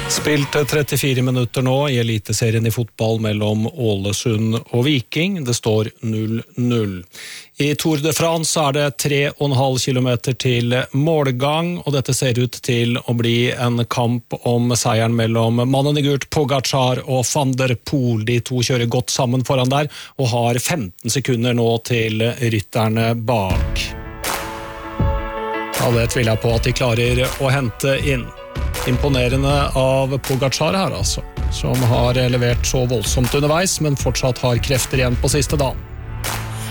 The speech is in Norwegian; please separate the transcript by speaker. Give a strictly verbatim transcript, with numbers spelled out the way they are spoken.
Speaker 1: Spilt trettifire minutter nå i eliteserien i fotball mellom Ålesund og Viking. Det står null null. I Tour de France er det tre og en halv kilometer til målgang, og dette ser ut til å bli en kamp om seieren mellom mannen i gult Pogačar og Van der Poel. De to kjører godt sammen foran der, og har femten sekunder nå til rytterne bak. Ja, det tviler jeg på at de klarer å hente inn. Imponerende av Pogačar her altså, som har levert så voldsomt underveis, men fortsatt har krefter igjen på siste dagen.